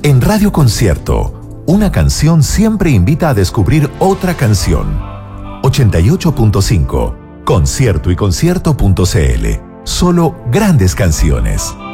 En Radio Concierto, una canción siempre invita a descubrir otra canción. 88.5, concierto y concierto.cl. Solo grandes canciones.